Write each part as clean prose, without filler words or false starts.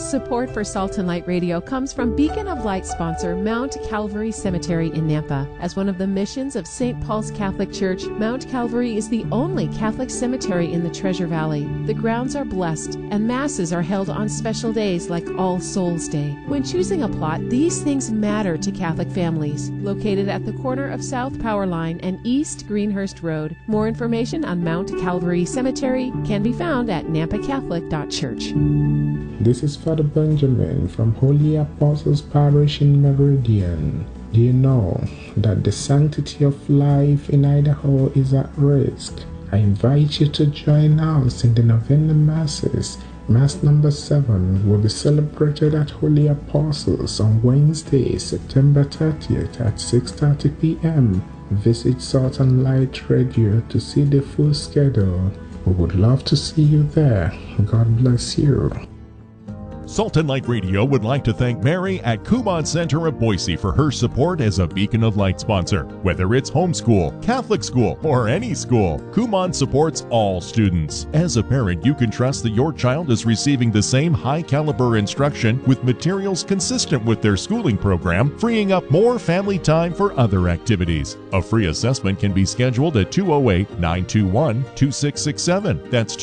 Support for Salt and Light Radio comes from Beacon of Light sponsor Mount Calvary Cemetery in Nampa. As one of the missions of St. Paul's Catholic Church, Mount Calvary is the only Catholic cemetery in the Treasure Valley. The grounds are blessed, and masses are held on special days like All Souls Day. When choosing a plot, these things matter to Catholic families. Located at the corner of South Power Line and East Greenhurst Road, more information on Mount Calvary Cemetery can be found at nampacatholic.church. This is Father Benjamin from Holy Apostles Parish in Meridian. Do you know that the sanctity of life in Idaho is at risk? I invite you to join us in the Novena Masses. Mass number 7 will be celebrated at Holy Apostles on Wednesday, September 30th at 6:30 p.m. Visit Salt and Light Radio to see the full schedule. We would love to see you there. God bless you. Salt and Light Radio would like to thank Mary at Kumon Center of Boise for her support as a Beacon of Light sponsor. Whether it's homeschool, Catholic school, or any school, Kumon supports all students. As a parent, you can trust that your child is receiving the same high-caliber instruction with materials consistent with their schooling program, freeing up more family time for other activities. A free assessment can be scheduled at 208-921-2667. That's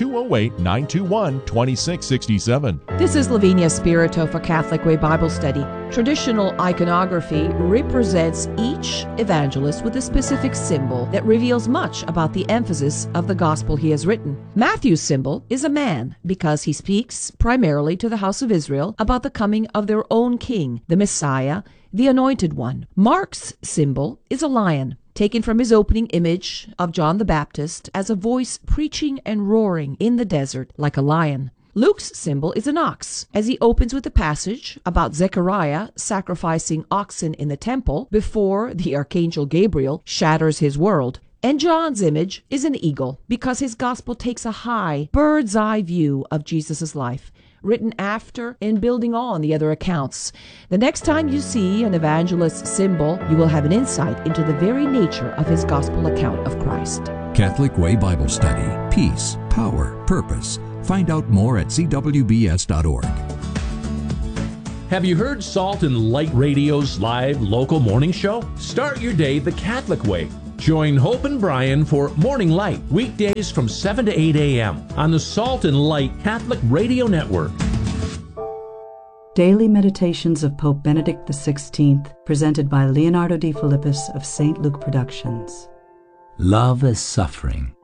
208-921-2667. This is Lavinia Spirito for Catholic Way Bible Study. Traditional iconography represents each evangelist with a specific symbol that reveals much about the emphasis of the gospel he has written. Matthew's symbol is a man because he speaks primarily to the house of Israel about the coming of their own king, the Messiah, the Anointed One. Mark's symbol is a lion, taken from his opening image of John the Baptist as a voice preaching and roaring in the desert like a lion. Luke's symbol is an ox, as he opens with a passage about Zechariah sacrificing oxen in the temple before the archangel Gabriel shatters his world. And John's image is an eagle, because his gospel takes a high, bird's-eye view of Jesus' life, written after and building on the other accounts. The next time you see an evangelist's symbol, you will have an insight into the very nature of his gospel account of Christ. Catholic Way Bible Study. Peace, power, purpose. Find out more at cwbs.org. Have you heard Salt and Light Radio's live local morning show? Start your day the Catholic way. Join Hope and Brian for Morning Light, weekdays from 7 to 8 a.m. on the Salt and Light Catholic Radio Network. Daily Meditations of Pope Benedict XVI, presented by Leonardo D. Philippus of St. Luke Productions. Love as suffering.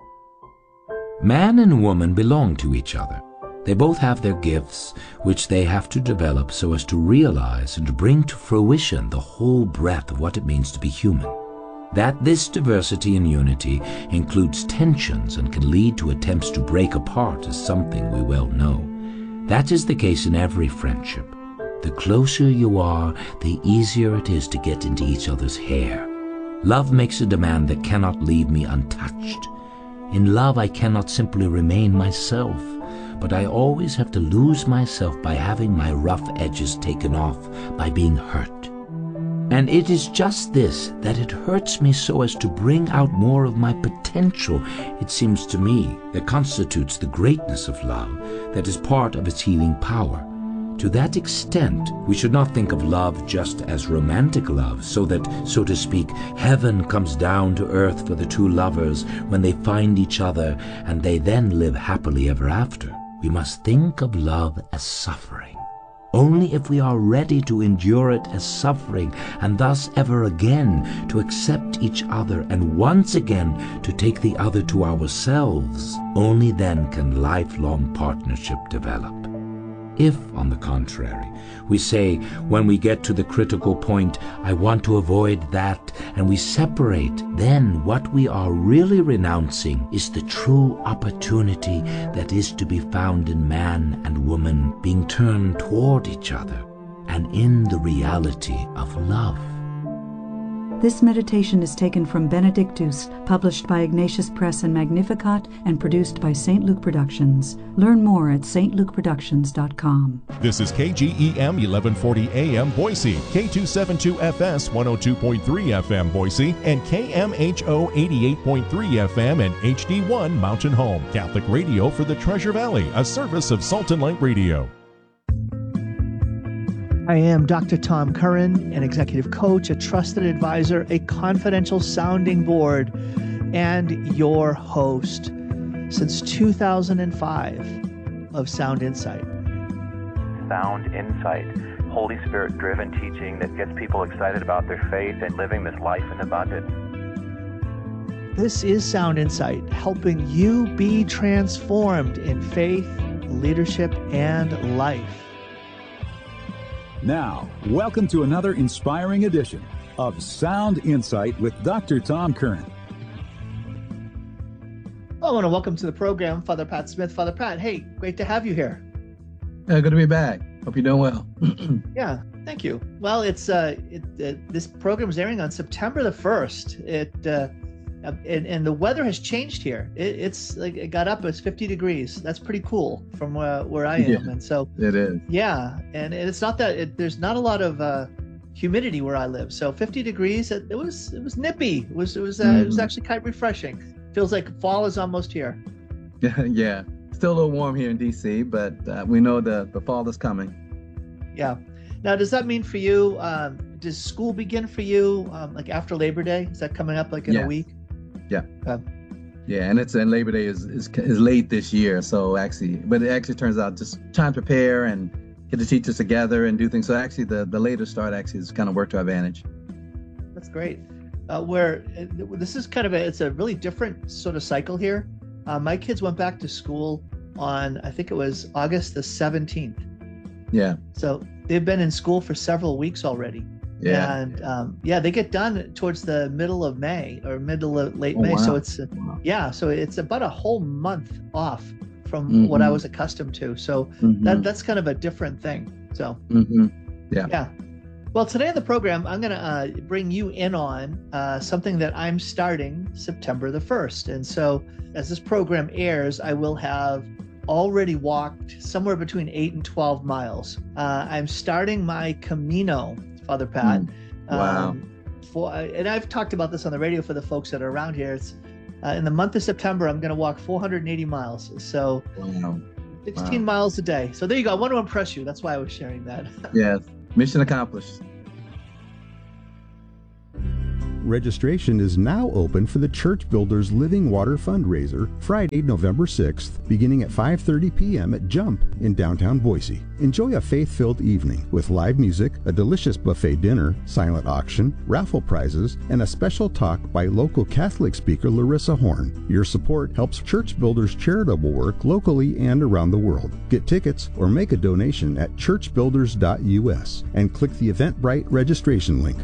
Man and woman belong to each other. They both have their gifts, which they have to develop so as to realize and to bring to fruition the whole breadth of what it means to be human. That this diversity and unity includes tensions and can lead to attempts to break apart is something we well know. That is the case in every friendship. The closer you are, the easier it is to get into each other's hair. Love makes a demand that cannot leave me untouched. In love, I cannot simply remain myself, but I always have to lose myself by having my rough edges taken off, by being hurt. And it is just this, that it hurts me so as to bring out more of my potential, it seems to me, that constitutes the greatness of love, that is part of its healing power. To that extent, we should not think of love just as romantic love, so that, so to speak, heaven comes down to earth for the two lovers when they find each other and they then live happily ever after. We must think of love as suffering. Only if we are ready to endure it as suffering and thus ever again to accept each other and once again to take the other to ourselves, only then can lifelong partnership develop. If, on the contrary, we say, when we get to the critical point, I want to avoid that, and we separate, then what we are really renouncing is the true opportunity that is to be found in man and woman being turned toward each other, and in the reality of love. This meditation is taken from Benedictus, published by Ignatius Press and Magnificat, and produced by St. Luke Productions. Learn more at stlukeproductions.com. This is KGEM 1140 AM Boise, K272FS 102.3 FM Boise, and KMHO 88.3 FM and HD1 Mountain Home. Catholic radio for the Treasure Valley, a service of Salt and Light Radio. I am Dr. Tom Curran, an executive coach, a trusted advisor, a confidential sounding board, and your host since 2005 of Sound Insight. Sound Insight, Holy Spirit-driven teaching that gets people excited about their faith and living this life in abundance. This is Sound Insight, helping you be transformed in faith, leadership, and life. Now, welcome to another inspiring edition of Sound Insight with Dr. Tom Curran. Hello, and welcome to the program, Father Pat Smith. Father Pat, hey, great to have you here. Good to be back. Hope you're doing well. Yeah, thank you. Well, it's this program is airing on September the 1st. And the weather has changed here. It's like it got up, it's 50 degrees. That's pretty cool from where I am. Yeah, and so it is. Yeah, and it's not that there's not a lot of humidity where I live. So 50 degrees, it was nippy. It was actually kind of refreshing. Feels like fall is almost here. Yeah. Still a little warm here in DC, but we know the fall is coming. Yeah. Now, does that mean for you? Does school begin for you like after Labor Day? Is that coming up like in a week? Yeah. Yeah, and Labor Day is late this year, so but it actually turns out just trying to prepare and get the teachers together and do things. So actually, the later start actually has kind of worked to our advantage. That's great. Where this is kind of it's a really different sort of cycle here. My kids went back to school on, I think it was August the 17th. Yeah. So they've been in school for several weeks already. Yeah. And they get done towards the middle of May or middle of late May. Wow. So it's so it's about a whole month off from what I was accustomed to. So that's kind of a different thing. So yeah. Well, today on the program, I'm going to bring you in on something that I'm starting September the 1st. And so as this program airs, I will have already walked somewhere between 8 and 12 miles. I'm starting my Camino, Father Pat. Wow. And I've talked about this on the radio for the folks that are around here. It's in the month of September, I'm going to walk 480 miles. So 16 miles a day. So there you go. I want to impress you. That's why I was sharing that. Yes. Mission accomplished. Registration is now open for the Church Builders Living Water Fundraiser, Friday, November 6th, beginning at 5:30 p.m. at Jump in downtown Boise. Enjoy a faith-filled evening with live music, a delicious buffet dinner, silent auction, raffle prizes, and a special talk by local Catholic speaker Larissa Horn. Your support helps Church Builders charitable work locally and around the world. Get tickets or make a donation at churchbuilders.us and click the Eventbrite registration link.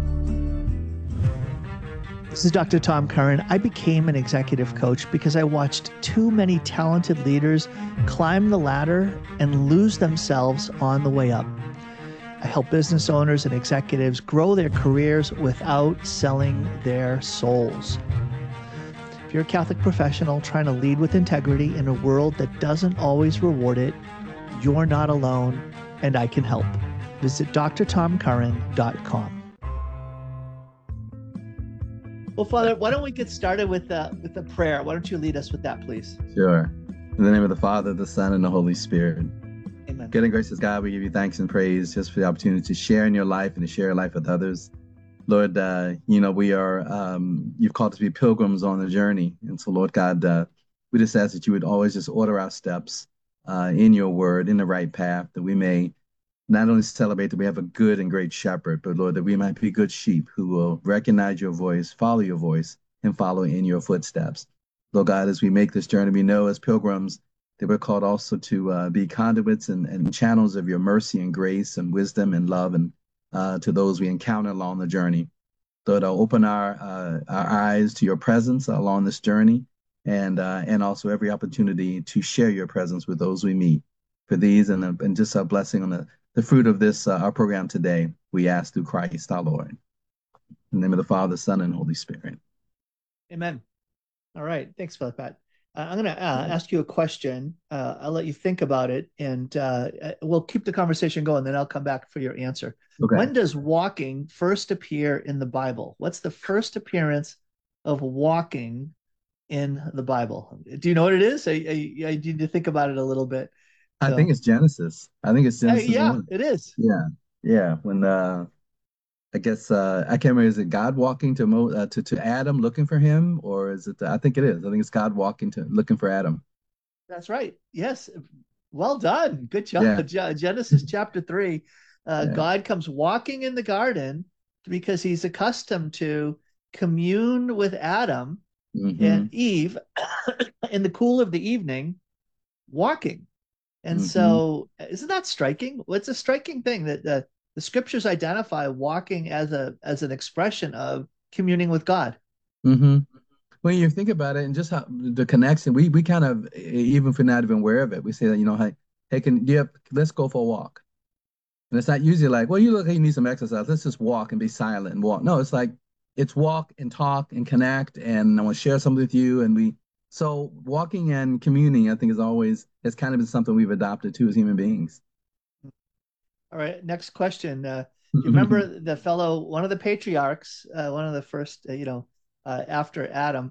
This is Dr. Tom Curran. I became an executive coach because I watched too many talented leaders climb the ladder and lose themselves on the way up. I help business owners and executives grow their careers without selling their souls. If you're a Catholic professional trying to lead with integrity in a world that doesn't always reward it, you're not alone, and I can help. Visit drtomcurran.com. Well, Father, why don't we get started with the prayer? Why don't you lead us with that, please? Sure. In the name of the Father, the Son, and the Holy Spirit. Amen. Good and gracious God, we give you thanks and praise just for the opportunity to share in your life and to share your life with others. Lord, we are, you've called us to be pilgrims on the journey. And so, Lord God, we just ask that you would always just order our steps in your word, in the right path, that we may not only celebrate that we have a good and great shepherd, but Lord, that we might be good sheep who will recognize your voice, and follow in your footsteps. Lord God, as we make this journey, we know as pilgrims that we're called also to be conduits and channels of your mercy and grace and wisdom and love and to those we encounter along the journey. Lord, open our eyes to your presence along this journey and also every opportunity to share your presence with those we meet. For these and just a blessing on the fruit of this, our program today, we ask through Christ our Lord. In the name of the Father, Son, and Holy Spirit. Amen. All right. Thanks, Father Pat. I'm going to ask you a question. I'll let you think about it, and we'll keep the conversation going, then I'll come back for your answer. Okay. When does walking first appear in the Bible? What's the first appearance of walking in the Bible? Do you know what it is? I need to think about it a little bit. I think it's Genesis. Yeah, 1. it is. Yeah. Yeah, when I guess I can't remember. Is it God walking to to Adam looking for him, or is it? I think it is. I think it's God walking to looking for Adam. That's right. Yes. Well done. Good Yeah, job. Genesis chapter 3. yeah. God comes walking in the garden because he's accustomed to commune with Adam and Hmm. Eve in the cool of the evening, walking. And Hmm. so, isn't that striking? Well, it's a striking thing that the scriptures identify walking as an expression of communing with God. Hmm. When you think about it, and just how the connection, we kind of, even if we're not even aware of it, we say that, hey, hey, let's go for a walk. And it's not usually like, well, you look like you need some exercise. Let's just walk and be silent and walk. No, it's like it's walk and talk and connect, and I want to share something with you. So walking and communing, I think, has kind of been something we've adopted too as human beings. All right, next question. Do you remember one of the patriarchs, one of the first, after Adam?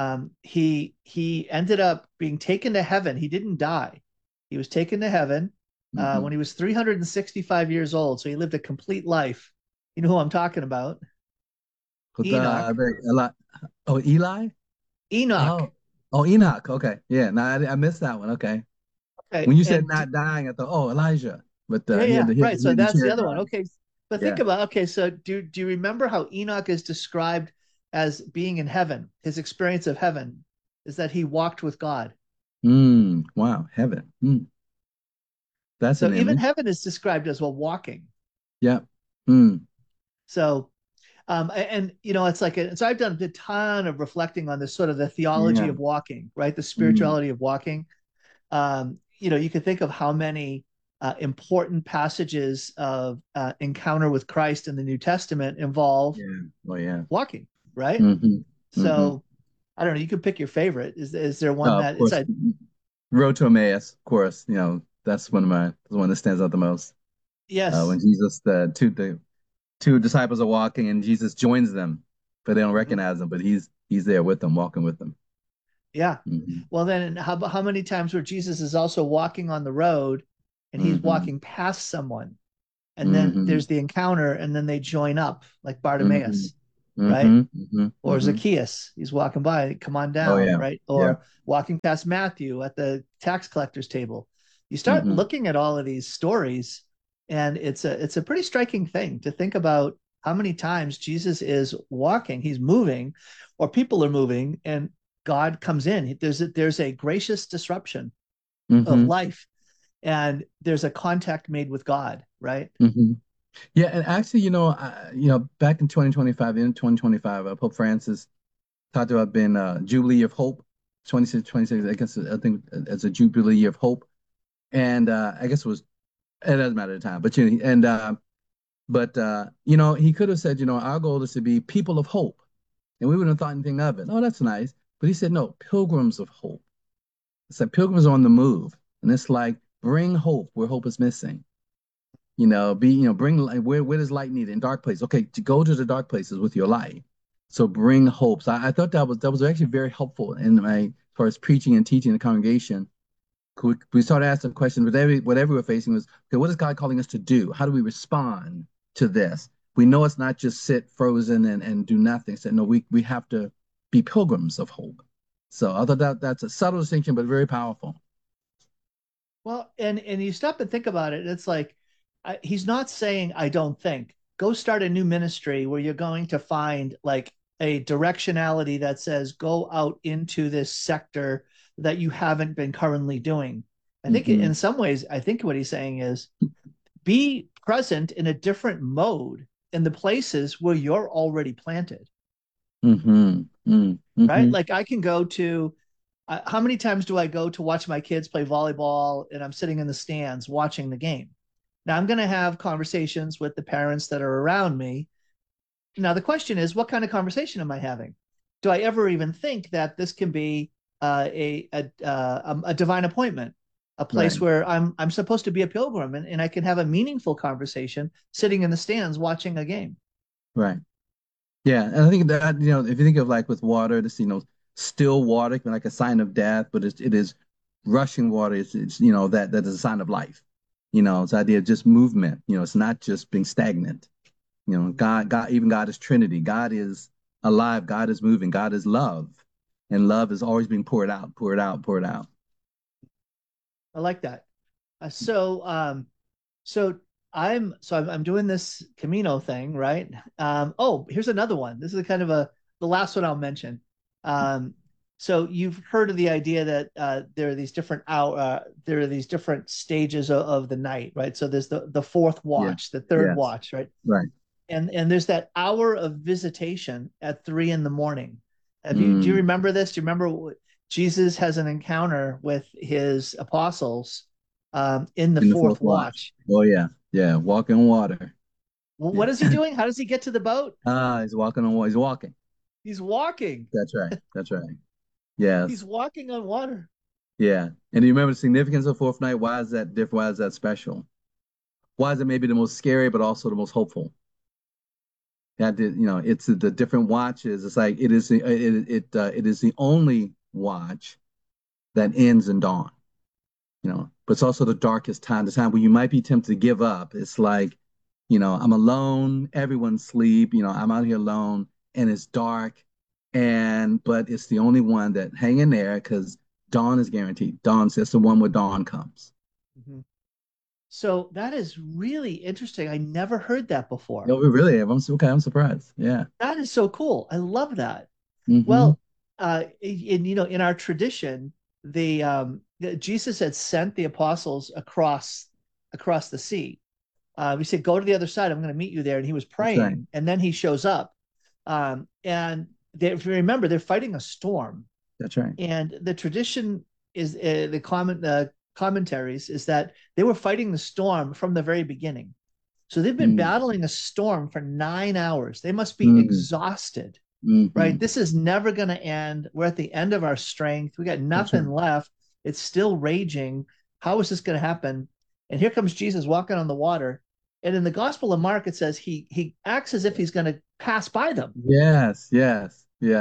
He ended up being taken to heaven. He didn't die. He was taken to heaven when Hmm. he was 365 years old. So he lived a complete life. You know who I'm talking about? But Enoch. a lot. Oh, Eli. Enoch. Oh, oh, Enoch. Okay, yeah. No, I missed that one. Okay. Okay, When you said and not dying, I thought, oh, Elijah. But yeah, yeah, right. he So had the that's the chariot other one. ride. Okay, but think Yeah. about okay. So do you remember how Enoch is described as being in heaven? His experience of heaven is that he walked with God. Wow. Heaven. That's So an even image. heaven is described as well walking. Yep. Mm. So and it's like so I've done a ton of reflecting on this sort of the theology Yeah. of walking, right? The Mm. spirituality of walking. You can think of how many important passages of encounter with Christ in the New Testament involve Yeah. Oh, yeah. walking, right? Hmm. Hmm. So I don't know. You could pick your favorite. Is there one Of that it's course, a Road to Emmaus. Of course, that's the one that stands out the most. When yes? the two disciples are walking and Jesus joins them, but they don't Mhm. recognize him, but he's there with them, walking with them. Yeah. Hmm. Well, then how many times where Jesus is also walking on the road and he's Hmm. walking past someone, and then Hmm. there's the encounter, and then they join up like Hmm. Bartimaeus, right? Hmm. Hmm. Or Hmm. Zacchaeus, he's walking by, come on Oh down, yeah, right? yeah. Or walking past Matthew at the tax collector's table. You start Hmm. looking at all of these stories, and it's a pretty striking thing to think about how many times Jesus is walking, he's moving, or people are moving, and God comes in. There's a gracious disruption of Hmm. life, and there's a contact made with God, right? Hmm. Yeah, and actually, back in 2025, in 2025, Pope Francis talked about being Jubilee of Hope, 26, I guess, I think as a Jubilee of Hope. And I guess it doesn't matter at the time, but he could have said, our goal is to be people of hope. And we wouldn't have thought anything of it. Oh, that's nice. But he said, no, pilgrims of hope. It's like pilgrims on the move. And it's like bring hope where hope is missing. Bring light where does light need in dark places? Okay, to go to the dark places with your light. So bring hope. So I thought that was actually very helpful in my as far as preaching and teaching the congregation. We started asking questions, whatever we're facing was, okay, what is God calling us to do? How do we respond to this? We know it's not just sit frozen and do nothing. So no, we have to be pilgrims of hope. So I thought that's a subtle distinction, but very powerful. Well, and you stop and think about it, it's like he's not saying I don't think. Go start a new ministry where you're going to find like a directionality that says go out into this sector that you haven't been currently doing. I think Hmm. in some ways, I think what he's saying is be present in a different mode in the places where you're already planted, Hmm. right? Hmm. Like I can go to how many times do I go to watch my kids play volleyball and I'm sitting in the stands watching the game? Now I'm going to have conversations with the parents that are around me. Now the question is, what kind of conversation am I having? Do I ever even think that this can be a divine appointment, a place Right. where I'm supposed to be a pilgrim and I can have a meaningful conversation sitting in the stands watching a game? Right. Yeah, and I think that if you think of like with water, this still water can be like a sign of death, but it is rushing water. It's that is a sign of life. It's the idea of just movement. It's not just being stagnant. God is Trinity. God is alive. God is moving. God is love, and love is always being poured out, poured out, poured out. I like that. So I'm doing this Camino thing, right? Oh, here's another one. This is kind of the last one I'll mention. So you've heard of the idea that there are these different stages of the night, right? So there's the fourth watch, the third watch, right? Right. And there's that hour of visitation at 3 a.m. Do you remember this? Do you remember Jesus has an encounter with his apostles in the fourth watch? Oh yeah. Yeah. Walking on water. Well, what is he doing? How does he get to the boat? He's walking on water. He's walking. He's walking. That's right. That's right. Yes. He's walking on water. Yeah. And do you remember the significance of fourth night? Why is that different? Why is that special? Why is it maybe the most scary, but also the most hopeful? It's the different watches. It's like it is the only watch that ends in dawn. But it's also the darkest time, the time when you might be tempted to give up. It's like, I'm alone, everyone's asleep, I'm out here alone, and it's dark, but it's the only one that hang in there because dawn is guaranteed. Dawn says the one where dawn comes. Mm-hmm. So that is really interesting. I never heard that before. No, we really have. I'm surprised. Yeah. That is so cool. I love that. Mm-hmm. Well, in our tradition, Jesus had sent the apostles across the sea. He said, "Go to the other side. I'm going to meet you there." And he was praying, right. And then he shows up. And if you remember, they're fighting a storm. That's right. And the tradition is the commentaries is that they were fighting the storm from the very beginning. So they've been battling a storm for 9 hours. They must be exhausted, right? This is never going to end. We're at the end of our strength. We got nothing left. It's still raging. How is this going to happen? And here comes Jesus walking on the water. And in the Gospel of Mark, it says he acts as if he's going to pass by them. Yes. Yeah.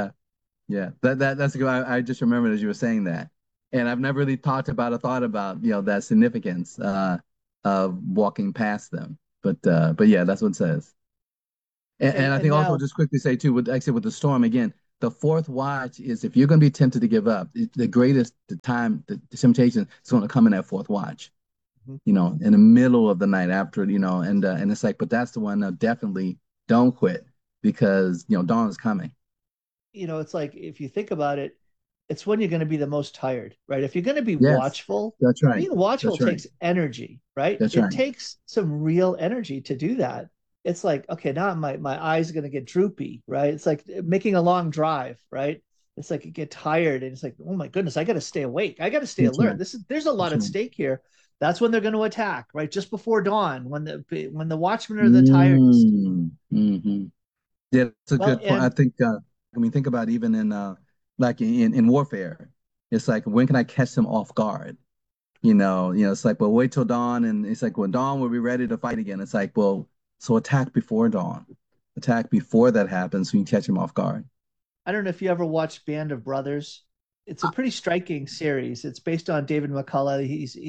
That's good. I just remembered as you were saying that. And I've never really thought about that significance of walking past them. But yeah, that's what it says. And I think also just quickly say too, with the storm again, the fourth watch is if you're going to be tempted to give up, the temptation is going to come in that fourth watch, in the middle of the night after, and it's like, but that's the one that definitely don't quit because, dawn is coming. It's like, if you think about it, it's when you're going to be the most tired, right? If you're going to be watchful, that's right. Being watchful takes energy, right? It takes some real energy to do that. It's like, okay, now my eyes are going to get droopy, right? It's like making a long drive, right? It's like you get tired and it's like, oh my goodness, I got to stay awake. I got to stay alert. Right. There's a lot at stake here. That's when they're going to attack, right? Just before dawn, when the watchmen are the tiredest. Mm-hmm. Yeah, that's a good point. I think, think about even in like in warfare, it's like, when can I catch them off guard? It's like, well, wait till dawn, and it's like, well, dawn we'll be ready to fight again. It's like, well, so attack before dawn, attack before that happens, so you catch them off guard. I don't know if you ever watched Band of Brothers. It's a pretty striking series. It's based on David McCullough.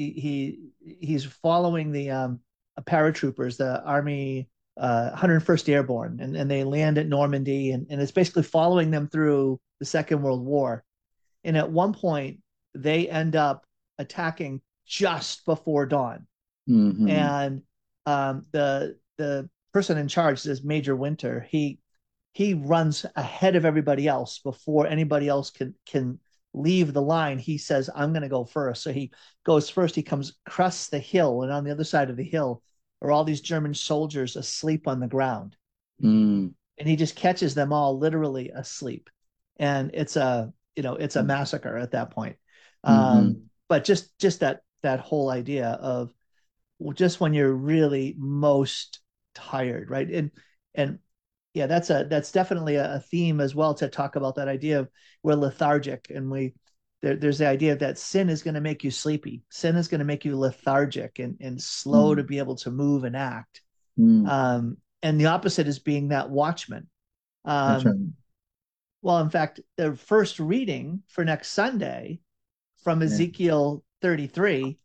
He's following the paratroopers, the Army 101st Airborne, and they land at Normandy, and it's basically following them through the Second World War. And at one point, they end up attacking just before dawn. Mm-hmm. And the person in charge is Major Winter. He runs ahead of everybody else before anybody else can leave the line. He says, I'm going to go first. So he goes first. He comes across the hill, and on the other side of the hill are all these German soldiers asleep on the ground. And he just catches them all literally asleep. And it's a massacre at that point. But just that whole idea of just when you're really most tired, right? And yeah, that's definitely a theme as well, to talk about that idea of we're lethargic, and there's the idea that sin is going to make you sleepy. Sin is going to make you lethargic and slow to be able to move and act. And the opposite is being that watchman. That's right. Well, in fact, the first reading for next Sunday from Ezekiel 33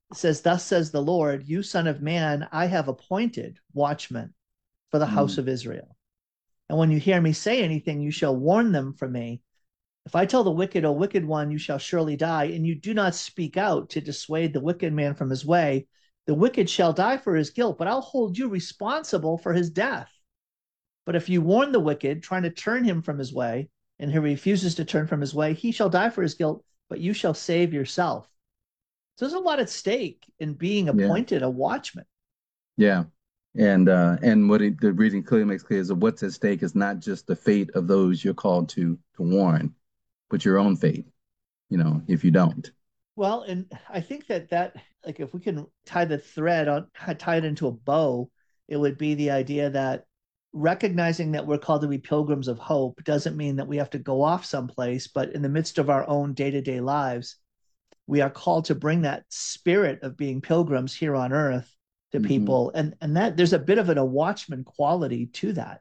It says, "Thus says the Lord, you son of man, I have appointed watchmen for the house of Israel. And when you hear me say anything, you shall warn them from me. If I tell the wicked, O wicked one, you shall surely die, and you do not speak out to dissuade the wicked man from his way, the wicked shall die for his guilt, but I'll hold you responsible for his death. But if you warn the wicked, trying to turn him from his way, and he refuses to turn from his way, he shall die for his guilt, but you shall save yourself." So there's a lot at stake in being appointed a watchman. Yeah. And what the reading clearly makes clear is that what's at stake is not just the fate of those you're called to warn, but your own fate, if you don't. Well, and I think that like, if we can tie it into a bow, it would be the idea that recognizing that we're called to be pilgrims of hope doesn't mean that we have to go off someplace, but in the midst of our own day-to-day lives, we are called to bring that spirit of being pilgrims here on earth to people. And that there's a bit of a watchman quality to that.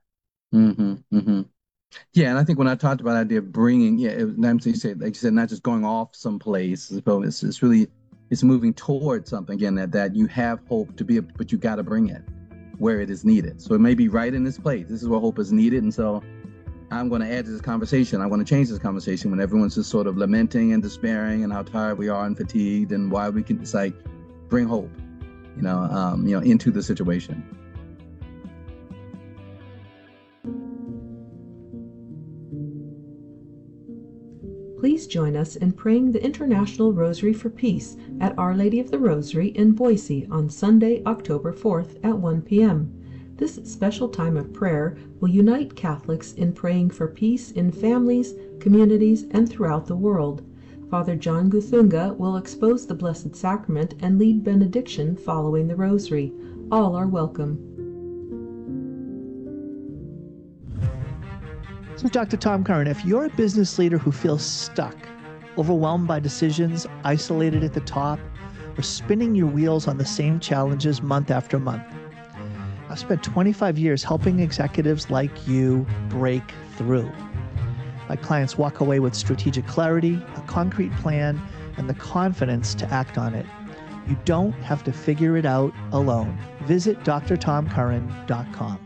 Yeah, and I think when I talked about the idea of bringing, like you said, not just going off someplace, it's really, it's moving towards something again that you have hope to be, but you got to bring it where it is needed. So it may be right in this place. This is where hope is needed, and so I'm going to add to this conversation. I want to change this conversation when everyone's just sort of lamenting and despairing and how tired we are and fatigued and why we can. It's like bring hope, into the situation. Please join us in praying the International Rosary for Peace at Our Lady of the Rosary in Boise on Sunday, October 4th at 1 p.m. This special time of prayer will unite Catholics in praying for peace in families, communities, and throughout the world. Father John Guthunga will expose the Blessed Sacrament and lead benediction following the Rosary. All are welcome. So, Dr. Tom Curran, if you're a business leader who feels stuck, overwhelmed by decisions, isolated at the top, or spinning your wheels on the same challenges month after month, I've spent 25 years helping executives like you break through. My clients walk away with strategic clarity, a concrete plan, and the confidence to act on it. You don't have to figure it out alone. Visit drtomcurran.com.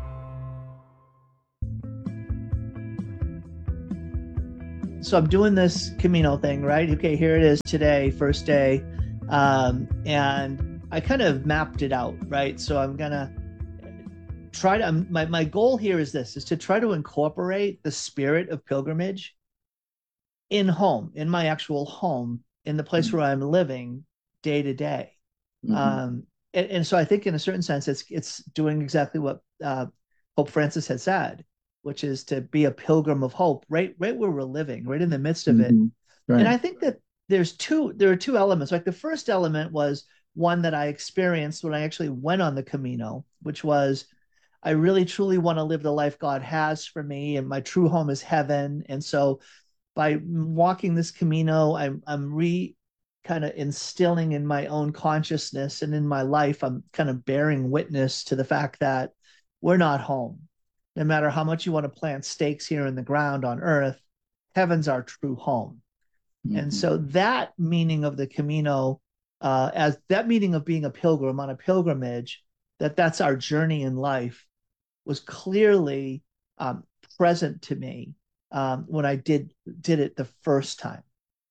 So I'm doing this Camino thing, right? Okay, here it is today, first day. And I kind of mapped it out, right? So I'm going to try to, my goal here is to try to incorporate the spirit of pilgrimage in my actual home, in the place where I'm living day to day. And so I think in a certain sense, it's doing exactly what Pope Francis had said, which is to be a pilgrim of hope, right where we're living, right in the midst of it. Right. And I think that there are two elements. Like the first element was one that I experienced when I actually went on the Camino, which was, I really truly want to live the life God has for me, and my true home is heaven. And so by walking this Camino, I'm kind of instilling in my own consciousness and in my life, I'm kind of bearing witness to the fact that we're not home. No matter how much you want to plant stakes here in the ground on earth, heaven's our true home. And so that meaning of the Camino, as that meaning of being a pilgrim on a pilgrimage, that's our journey in life, was clearly present to me when I did it the first time.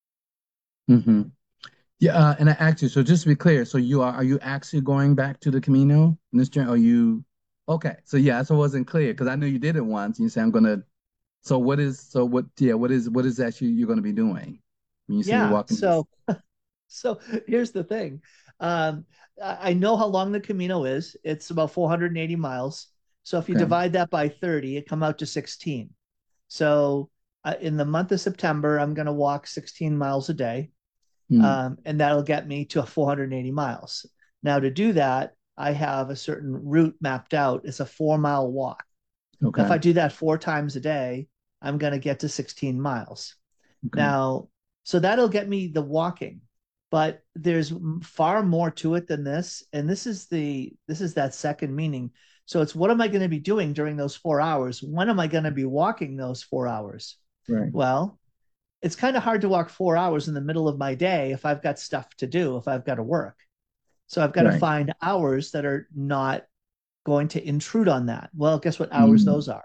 Yeah, and I asked you, so just to be clear, so are you actually going back to the Camino in this journey? Are you? Okay, so yeah, so it wasn't clear because I knew you did it once. And you say I'm gonna. So what is actually you're going to be doing when you say you're walking? So here's the thing. I know how long the Camino is. It's about 480 miles. So if you divide that by 30, it come out to 16. So in the month of September, I'm going to walk 16 miles a day, and that'll get me to 480 miles. Now to do that, I have a certain route mapped out. It's a 4-mile walk. Okay. If I do that 4 times a day, I'm going to get to 16 miles. Okay. Now, so that'll get me the walking, but there's far more to it than this. And this is that second meaning. So it's, what am I going to be doing during those 4 hours? When am I going to be walking those 4 hours? Right. Well, it's kind of hard to walk 4 hours in the middle of my day if I've got stuff to do, if I've got to work. So I've got to find hours that are not going to intrude on that. Well, guess what hours those are?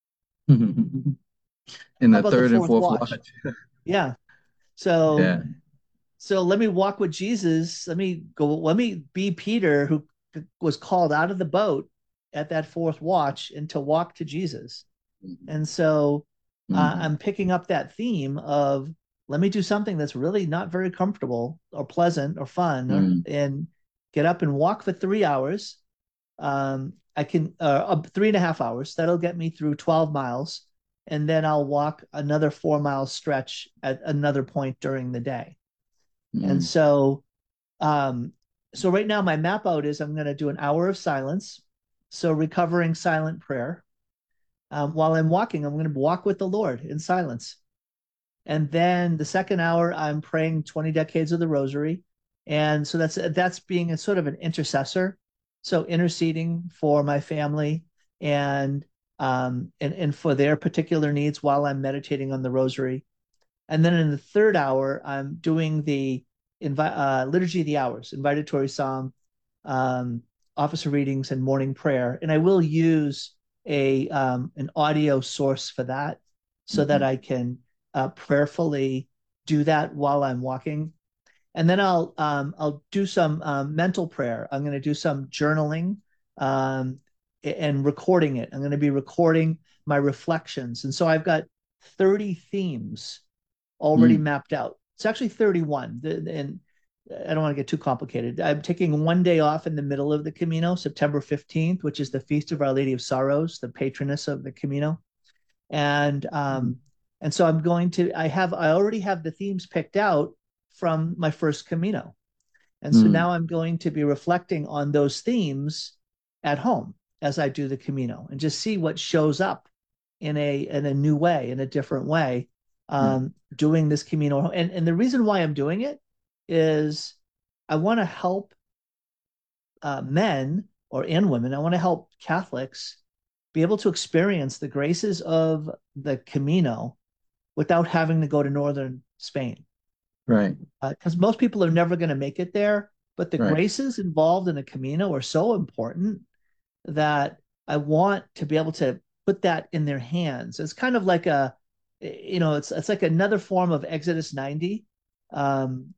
In the third and fourth watch. Yeah. So so let me walk with Jesus. Let me be Peter, who was called out of the boat at that fourth watch, and to walk to Jesus. And so I'm picking up that theme of, let me do something that's really not very comfortable or pleasant or fun, and get up and walk for 3 hours. I can 3.5 hours. That'll get me through 12 miles. And then I'll walk another 4-mile stretch at another point during the day. And so, so right now my map out is I'm going to do an hour of silence. So recovering silent prayer. While I'm walking, I'm going to walk with the Lord in silence. And then the second hour, I'm praying 20 decades of the rosary. And so that's being a sort of an intercessor. So interceding for my family and for their particular needs while I'm meditating on the rosary. And then in the third hour, I'm doing the Liturgy of the Hours, invitatory psalm, officer readings, and morning prayer. And I will use an audio source for that, so that I can prayerfully do that while I'm walking. And then I'll do some mental prayer. I'm going to do some journaling and recording it. I'm going to be recording my reflections. And so I've got 30 themes already mapped out. It's actually 31. And I don't want to get too complicated. I'm taking one day off in the middle of the Camino, September 15th, which is the Feast of Our Lady of Sorrows, the patroness of the Camino. And so I'm going to, I already have the themes picked out from my first Camino. And so now I'm going to be reflecting on those themes at home as I do the Camino, and just see what shows up in a new way, in a different way, doing this Camino. And the reason why I'm doing it is I want to help men and women. I want to help Catholics be able to experience the graces of the Camino without having to go to northern Spain. Right. Because most people are never going to make it there, but the graces involved in a Camino are so important that I want to be able to put that in their hands. It's kind of like it's like another form of Exodus 90.